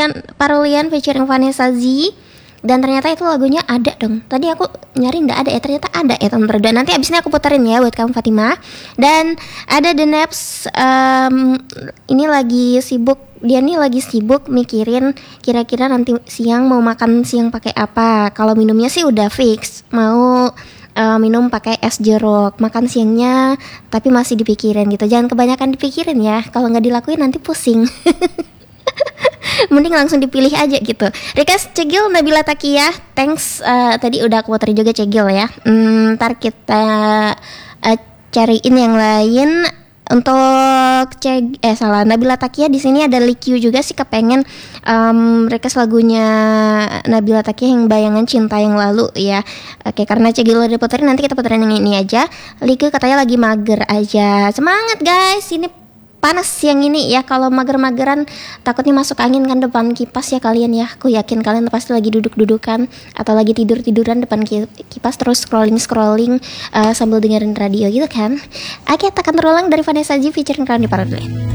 Parulian featuring Vanessa Z. Dan ternyata itu lagunya ada dong. Tadi aku nyari nggak ada ya, ternyata ada ya teman berdua. Nanti abis ini aku puterin ya buat kamu Fatima. Dan ada The Naps, ini lagi sibuk. Dia nih lagi sibuk mikirin kira-kira nanti siang mau makan siang pakai apa. Kalau minumnya sih udah fix, mau minum pakai es jeruk. Makan siangnya tapi masih dipikirin gitu. Jangan kebanyakan dipikirin ya. Kalau nggak dilakuin nanti pusing. Mending langsung dipilih aja gitu. Request Cegil Nabila Takia, thanks. Tadi udah aku puterin juga Cegil ya. Ntar kita cariin yang lain. Untuk Nabila Takia di sini ada Likyu juga sih, kepengen request lagunya Nabila Takia yang Bayangan Cinta Yang Lalu ya. Oke, karena Cegil udah puterin, nanti kita puterin yang ini aja. Likyu katanya lagi mager aja. Semangat guys, ini panas yang ini ya. Kalau mager-mageran takutnya masuk angin kan depan kipas ya kalian ya. Aku yakin kalian pasti lagi duduk-dudukan atau lagi tidur-tiduran depan kipas terus scrolling sambil dengerin radio gitu kan. Oke, tekan terulang dari Vanessa Z featuring Randy Paradile.